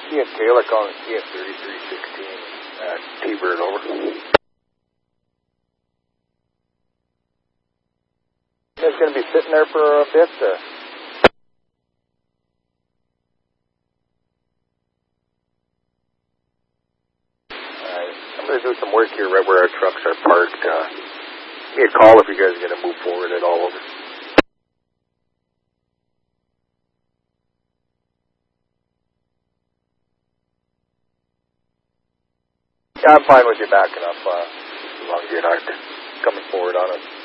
Ian Taylor calling Ian 3316 T-Bird, over. You guys going to be sitting there for a bit? I'm going to do some work here right where our trucks are parked. Give me a call if you guys are going to move forward at all, over. Yeah, I'm fine with you backing up, as long as you're not coming forward on us.